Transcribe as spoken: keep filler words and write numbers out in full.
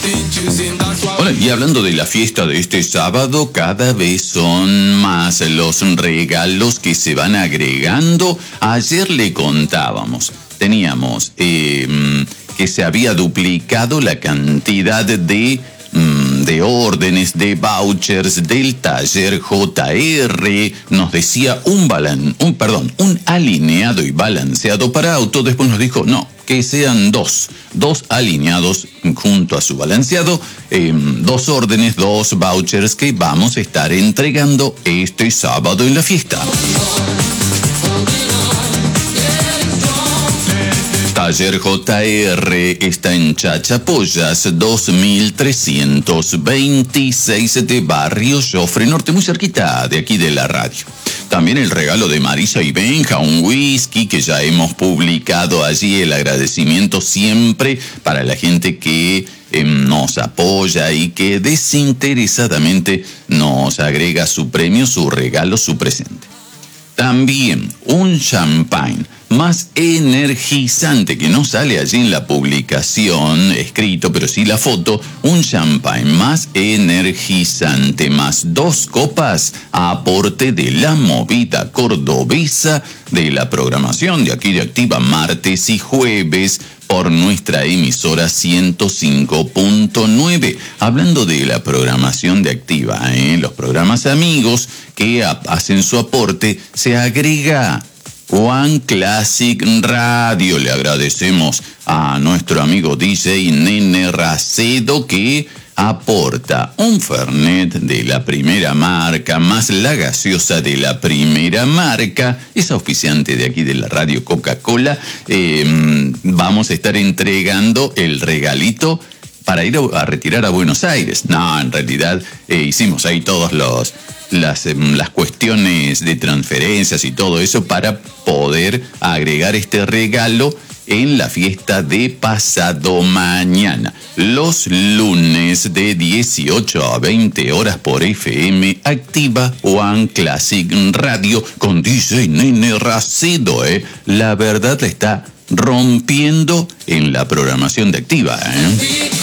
Bueno, y hablando de la fiesta de este sábado, cada vez son más los regalos que se van agregando. Ayer le contábamos, teníamos eh, que se había duplicado la cantidad de... de órdenes, de vouchers del taller J R. Nos decía un balan, un perdón, un alineado y balanceado para auto. Después nos dijo, no, que sean dos, dos alineados junto a su balanceado, eh, dos órdenes, dos vouchers que vamos a estar entregando este sábado en la fiesta. Taller J R está en Chachapoyas dos mil trescientos veintiséis de Barrio Joffre Norte, muy cerquita de aquí de la radio. También el regalo de Marisa y Benja, un whisky que ya hemos publicado allí, el agradecimiento siempre para la gente que eh, nos apoya y que desinteresadamente nos agrega su premio, su regalo, su presente. También un champagne más energizante, que no sale allí en la publicación escrito, pero sí la foto, un champagne más energizante, más dos copas a aporte de la movida cordobesa de la programación de aquí de Activa martes y jueves por nuestra emisora ciento cinco punto nueve. Hablando de la programación de Activa, ¿eh? Los programas amigos que hacen su aporte, se agrega One Classic Radio. Le agradecemos a nuestro amigo D J Nene Racedo que aporta un Fernet de la primera marca más la gaseosa de la primera marca. Es auspiciante de aquí de la radio Coca-Cola. Eh, vamos a estar entregando el regalito para ir a, a retirar a Buenos Aires. No, en realidad eh, hicimos ahí todos los las, las cuestiones de transferencias y todo eso para poder agregar este regalo en la fiesta de pasado mañana. Los lunes de dieciocho a veinte horas por F M Activa One Classic Radio con D J Nene Racedo, ¿eh? La verdad la está rompiendo en la programación de Activa, ¿eh?